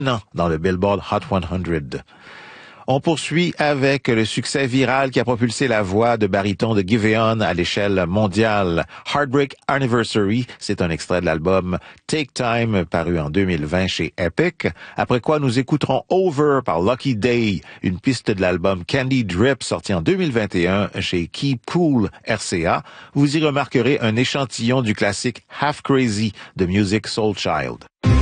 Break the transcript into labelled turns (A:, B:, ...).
A: dans le Billboard Hot 100. On poursuit avec le succès viral qui a propulsé la voix de baryton de Giveon à l'échelle mondiale. Heartbreak Anniversary, c'est un extrait de l'album Take Time, paru en 2020 chez Epic. Après quoi, nous écouterons Over par Lucky Day, une piste de l'album Candy Drip, sorti en 2021 chez Keep Cool RCA. Vous y remarquerez un échantillon du classique Half Crazy de Musiq Soulchild.